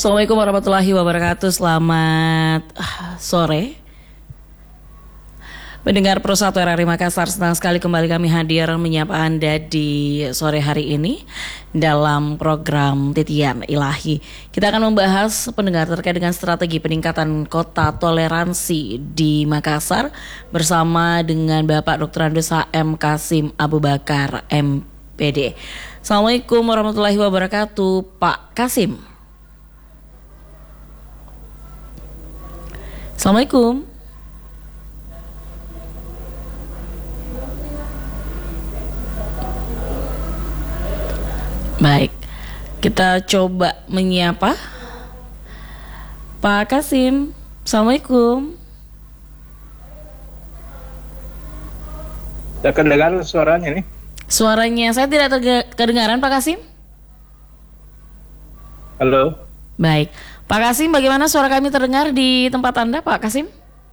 Assalamualaikum warahmatullahi wabarakatuh. Selamat sore. Pendengar Pro 1 RRI Makassar, senang sekali kembali kami hadir menyapa Anda di sore hari ini dalam program Titian Ilahi. Kita akan membahas pendengar terkait dengan strategi peningkatan kota toleransi di Makassar bersama dengan Bapak Dr. Andes HM Kasim Abu Bakar MPD. Assalamualaikum warahmatullahi wabarakatuh, Pak Kasim. Assalamualaikum. Baik, kita coba menyapa Pak Kasim. Assalamualaikum. Tidak kedengar suaranya nih. Suaranya saya tidak kedengaran, Pak Kasim. Halo. Baik, Pak Kasim, bagaimana suara kami terdengar di tempat Anda, Pak Kasim?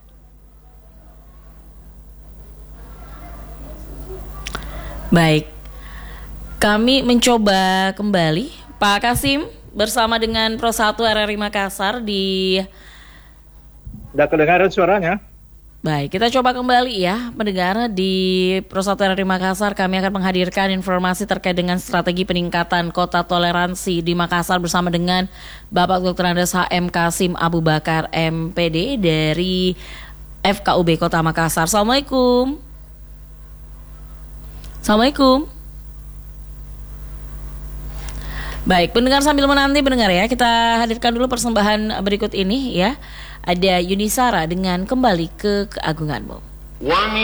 Baik. Kami mencoba kembali Pak Kasim bersama dengan Pro 1 RRI Makassar di... Tidak kedengaran suaranya. Baik, kita coba kembali ya pendengar di Pro 1 RRI Makassar. Kami akan menghadirkan informasi terkait dengan strategi peningkatan kota toleransi di Makassar bersama dengan Bapak Dr. Andes HM Kasim Abu Bakar MPD dari FKUB Kota Makassar. Assalamualaikum. Assalamualaikum. Baik, pendengar sambil menanti pendengar ya, kita hadirkan dulu persembahan berikut ini ya. Ada Yunisara dengan Kembali ke Keagunganmu.